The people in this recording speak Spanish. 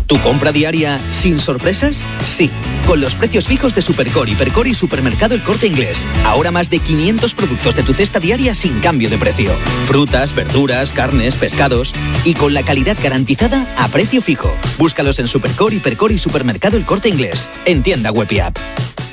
¿Tu compra diaria sin sorpresas? Sí, con los precios fijos de Supercore, Hipercor y Supermercado El Corte Inglés. Ahora más de 500 productos de tu cesta diaria sin cambio de precio. Frutas, verduras, carnes, pescados y con la calidad garantizada a precio fijo. Búscalos en Supercore, Hipercor y Supermercado El Corte Inglés. En tienda web y app.